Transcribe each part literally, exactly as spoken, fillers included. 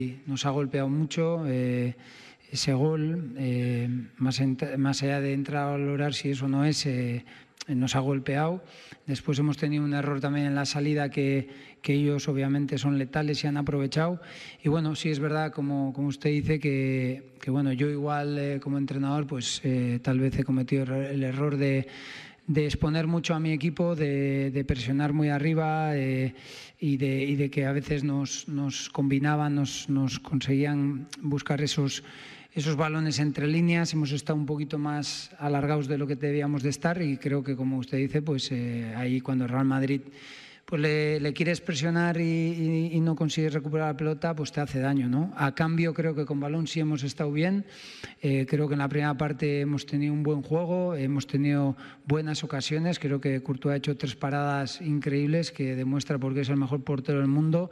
nos ha golpeado mucho. Eh, ese gol, eh, más, más allá de entrar a valorar si eso no es, eh, nos ha golpeado. Después hemos tenido un error también en la salida que, que ellos obviamente son letales y han aprovechado. Y bueno, sí es verdad, como, como usted dice, que, que bueno, yo igual eh, como entrenador pues eh, tal vez he cometido el error de de exponer mucho a mi equipo, de, de presionar muy arriba eh, y, de, y de que a veces nos, nos combinaban, nos, nos conseguían buscar esos, esos balones entre líneas. Hemos estado un poquito más alargados de lo que debíamos de estar y creo que, como usted dice, pues eh, ahí cuando el Real Madrid pues le, le quieres presionar y, y, y no consigues recuperar la pelota, pues te hace daño, ¿no? A cambio, creo que con balón sí hemos estado bien. Eh, creo que en la primera parte hemos tenido un buen juego, hemos tenido buenas ocasiones. Creo que Courtois ha hecho tres paradas increíbles que demuestra por qué es el mejor portero del mundo.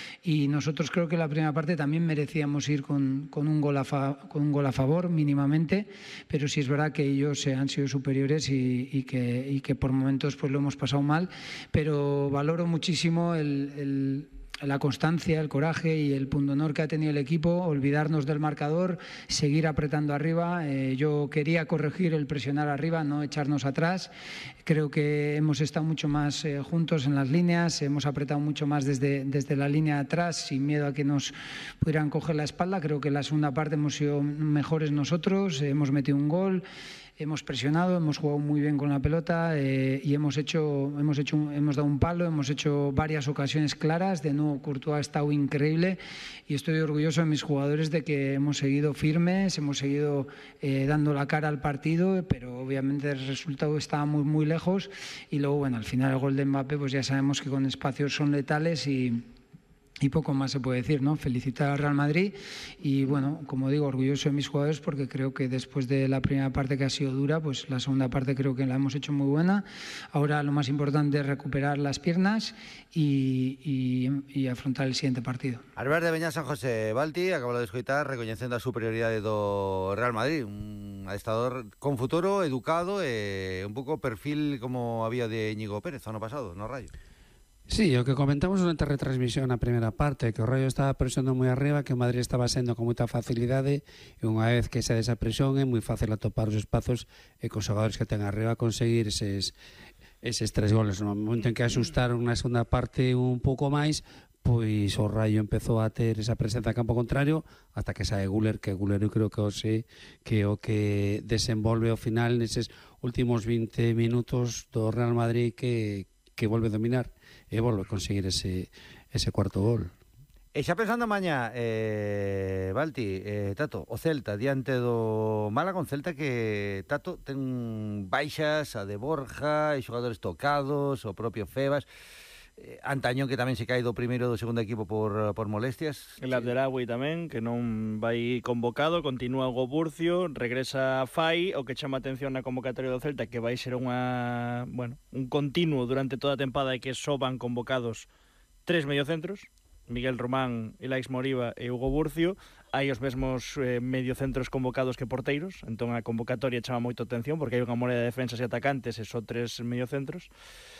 Y nosotros creo que en la primera parte también merecíamos ir con, con, un, gol a fa, con un gol a favor mínimamente, pero sí es verdad que ellos han sido superiores y, y, que, y que por momentos pues lo hemos pasado mal, pero valoro muchísimo el, el, la constancia, el coraje y el pundonor que ha tenido el equipo, olvidarnos del marcador, seguir apretando arriba. Eh, yo quería corregir el presionar arriba, no echarnos atrás. Creo que hemos estado mucho más eh, juntos en las líneas, hemos apretado mucho más desde, desde la línea de atrás, sin miedo a que nos pudieran coger la espalda. Creo que en la segunda parte hemos sido mejores nosotros, eh, hemos metido un gol. Hemos presionado, hemos jugado muy bien con la pelota eh, y hemos hecho, hemos hecho, hemos dado un palo, hemos hecho varias ocasiones claras. De nuevo, Courtois ha estado increíble y estoy orgulloso de mis jugadores de que hemos seguido firmes, hemos seguido eh, dando la cara al partido, pero obviamente el resultado estaba muy muy lejos. Y luego, bueno, al final el gol de Mbappé, pues ya sabemos que con espacios son letales y Y poco más se puede decir, ¿no? Felicitar al Real Madrid y, bueno, como digo, orgulloso de mis jugadores porque creo que después de la primera parte que ha sido dura, pues la segunda parte creo que la hemos hecho muy buena. Ahora lo más importante es recuperar las piernas y, y, y afrontar el siguiente partido. Albert de Beñá San José, Balti, acabo de escoitar recoñecendo a superioridade do Real Madrid, un adestrador con futuro, educado e un pouco perfil como había de Íñigo Pérez ano pasado, no Rayo. Sí, o que comentamos durante a retransmisión na primeira parte, que o Rayo estaba presionando moi arriba, que o Madrid estaba sendo con moita facilidade e unha vez que xa esa presión é moi fácil atopar os espazos e cos xogadores que ten arriba conseguir eses, eses tres goles. No momento en que asustaron na segunda parte un pouco máis, pois o Rayo empezou a ter esa presenza en campo contrario hasta que sae Güler, que Güler eu creo que o sei que o que desenvolve ao final neses últimos vinte minutos do Real Madrid que, que volve a dominar e volve a conseguir ese, ese cuarto gol. E xa pensando mañá, eh, Balti, eh, Tato, o Celta diante do Málaga, un Celta que, Tato, ten baixas, a de Borja, e xogadores tocados, o propio Febas, eh, Antañón que tamén se cae do primeiro e do segundo equipo por, por molestias. El Abdelawi tamén, que non vai convocado, continúa o Goburcio, regresa Fai, o que chama atención na convocatoria do Celta, que vai ser unha, bueno, un continuo durante toda a tempada e que só van convocados tres mediocentros, Miguel Román, Ilaix Moriba e Hugo Burcio. Hai os mesmos eh, mediocentros convocados que porteiros, entón a convocatoria chama moito atención porque hai unha moneda de defensas e atacantes e só tres mediocentros.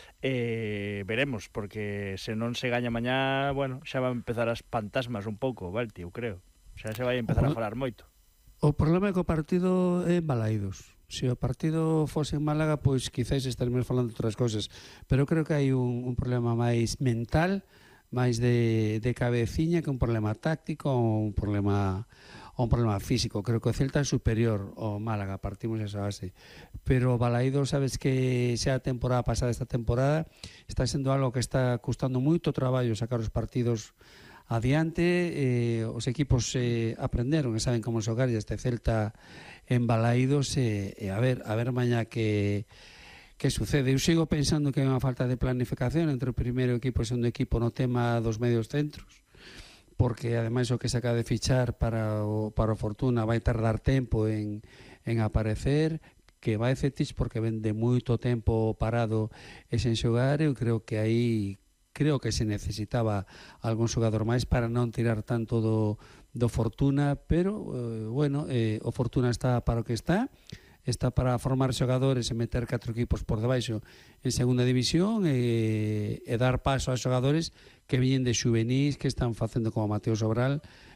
Eh, veremos, porque se non se gaña mañá, bueno, xa van empezar as fantasmas un pouco, Balti, eu creo. Xa se vai empezar a falar moito. O problema é que o partido é en Balaídos. Se o partido fose en Málaga, pois quizáis estaremos falando de outras cousas, pero creo que hai un, un problema máis mental, máis de, de cabeciña, que un problema táctico ou un problema ou un problema físico. Creo que o Celta é superior ao Málaga, partimos esa base, pero o Balaídos, sabes que xa a temporada pasada, esta temporada está sendo algo que está custando moito traballo sacar os partidos adiante. Eh, os equipos eh, aprenderon e saben como xogar, e este Celta en Balaídos e, eh, a ver, a ver mañá que que sucede. Eu sigo pensando que hai unha falta de planificación entre o primeiro equipo e o segundo equipo no tema dos medios centros, porque ademais o que se acaba de fichar para o, para o Fortuna vai tardar tempo en, en aparecer, que vai Cetis porque vende moito tempo parado e sen xogar. Eu creo que aí creo que se necesitaba algún xogador máis para non tirar tanto do, do Fortuna, pero eh, bueno, eh, o Fortuna está para o que está, está para formar xogadores e meter catro equipos por debaixo en segunda división e, e dar paso a xogadores que viñen de xuvenís, que están facendo como Mateo Sobral,